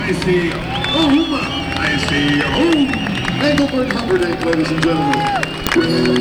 I see home. I see home. Engelbert Humperdinck, ladies and gentlemen.